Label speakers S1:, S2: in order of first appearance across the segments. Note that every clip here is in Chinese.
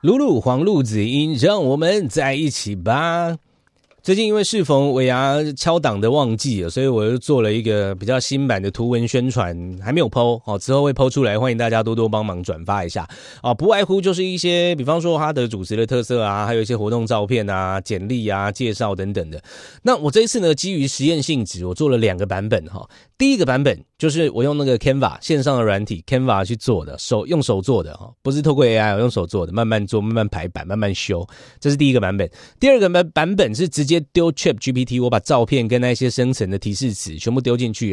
S1: 露露、黄路子英，让我们在一起吧。最近因为适逢尾牙敲档的旺季了，所以我又做了一个比较新版的图文宣传，还没有 po 之后会 po 出来，欢迎大家多多帮忙转发一下不外乎就是一些比方说他的主持的特色啊，还有一些活动照片啊、简历啊、介绍等等的。那我这一次呢，基于实验性质，我做了2个版本第一个版本就是我用那个 Canva 线上的软体 Canva 去做的，用手做的不是透过 AI， 我用手做的，慢慢做，慢慢排版，慢慢修，这是第一个版本。第二个版本是直接丢 ChatGPT， 我把照片跟那些生成的提示词全部丢进去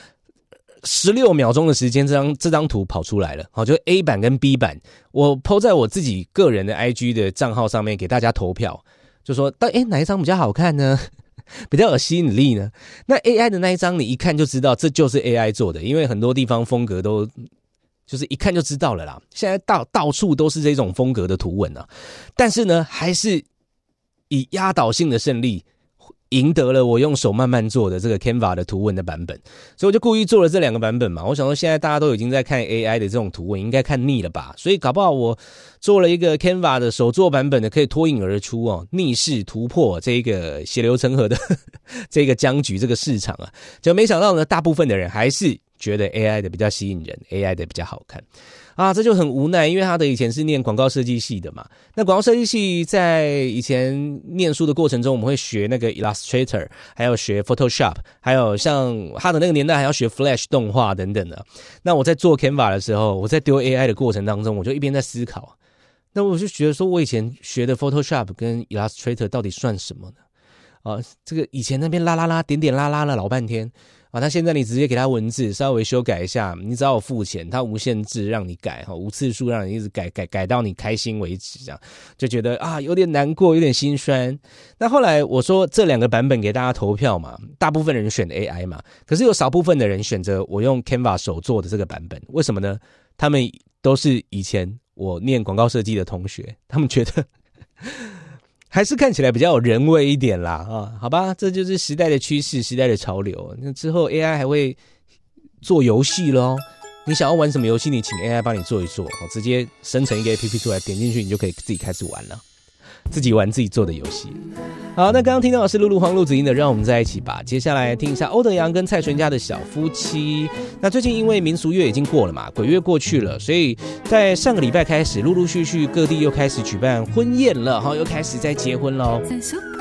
S1: 16秒钟的时间，这张图跑出来了，就 A 版跟 B 版，我 po 在我自己个人的 IG 的账号上面给大家投票，就说哪一张比较好看呢？比较有吸引力呢？那 AI 的那一张你一看就知道这就是 AI 做的，因为很多地方风格都就是一看就知道了啦。现在到处都是这种风格的图文啊，但是呢，还是以压倒性的胜利赢得了我用手慢慢做的这个 Canva 的图文的版本，所以我就故意做了这2个版本嘛。我想说现在大家都已经在看 AI 的这种图文，应该看腻了吧，所以搞不好我做了一个 Canva 的手作版本的，可以脱颖而出逆势突破这个血流成河的这个僵局，这个市场啊，就没想到呢，大部分的人还是觉得 AI 的比较吸引人， AI 的比较好看这就很无奈，因为他的以前是念广告设计系的嘛。那广告设计系在以前念书的过程中，我们会学那个 Illustrator， 还有学 Photoshop， 还有像他的那个年代还要学 Flash 动画等等的。那我在做 Canva 的时候，我在丢 AI 的过程当中，我就一边在思考，那我就觉得说我以前学的 Photoshop 跟 Illustrator 到底算什么呢？这个以前那边点点啦啦了老半天那现在你直接给他文字稍微修改一下，你只要有付钱，他无限制让你改无次数让你一直改到你开心为止，这样就觉得有点难过，有点心酸。那后来我说这2个版本给大家投票嘛，大部分人选 AI 嘛，可是有少部分的人选择我用 Canva 手做的这个版本，为什么呢？他们都是以前我念广告设计的同学，他们觉得还是看起来比较有人味一点啦好吧，这就是时代的趋势，时代的潮流。那之后 AI 还会做游戏咯，你想要玩什么游戏，你请 AI 帮你做一做直接生成一个 APP 出来，点进去你就可以自己开始玩了，自己玩自己做的游戏。好，那刚刚听到的是露露黄路子英的让我们在一起吧。接下来听一下欧德阳跟蔡淳佳的小夫妻。那最近因为民俗月已经过了嘛，鬼月过去了，所以在上个礼拜开始陆陆续续各地又开始举办婚宴了又开始在结婚咯。